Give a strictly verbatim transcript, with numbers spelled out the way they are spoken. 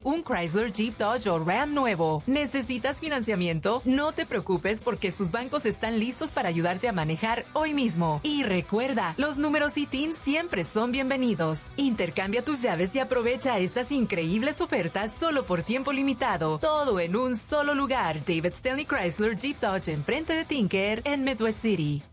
un Chrysler, Jeep, Dodge o Ram nuevo. ¿Necesitas financiamiento? No te preocupes porque sus bancos están listos para ayudarte a manejar hoy mismo. Y recuerda, los números I T I N siempre son bienvenidos. Intercambia tus llaves y aprovecha estas increíbles ofertas solo por tiempo limitado. Todo en un solo lugar. David Stanley Chrysler, Jeep, Dodge, enfrente de Tinker, en Midwest City.